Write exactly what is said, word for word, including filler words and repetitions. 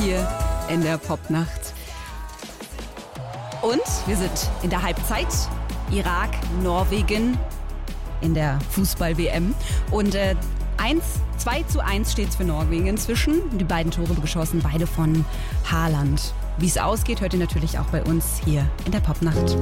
hier in der Popnacht. Und wir sind in der Halbzeit. Irak, Norwegen in der Fußball-W M. Und äh, zwei zu eins steht es für Norwegen inzwischen. Die beiden Tore geschossen, beide von Haaland. Wie es ausgeht, hört ihr natürlich auch bei uns hier in der Popnacht.